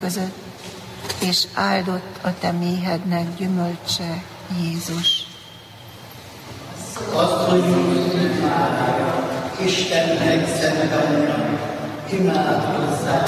között, és áldott a te méhednek gyümölcse, Jézus. Azt mondjuk, Mária, Istennek szent anyja, imádkozzál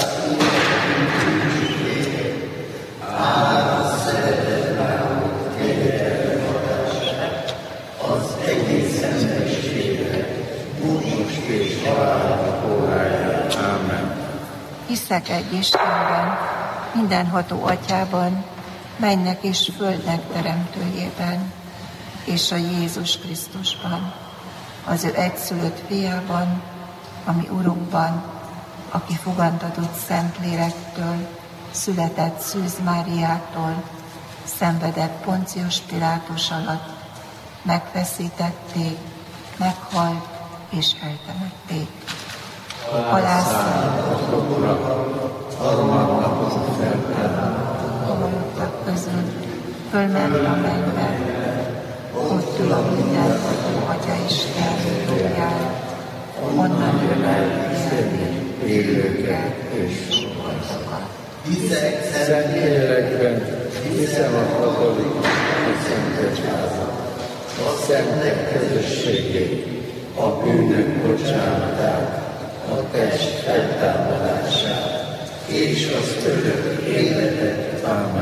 szívünk, áldott szeretetben, kegyelem hatását, az egész emberiségre, most és halálra óráján. Ámen. Hiszek egy Istenben, mindenható Atyában, mennek és földnek teremtőjében, és a Jézus Krisztusban, az ő egyszülött fiában, ami Urunkban, aki fogantatott Szentlélektől, született Szűz Máriától, szenvedett Poncius Pilátus alatt, megfeszítették, meghalt és eltemették. Alászállt harmadnapon feltámadt, a halottak közül, fölment a mennybe, ott ül a mindenható Atya Isten jobbján, onnan jön el élőket és holtakat. hiszek szent lélekben, hiszem a katolikus Szent Egyházat, a szentek közösségét, a bűnök bocsánatát, a test feltámadását és az örök életet. Amen.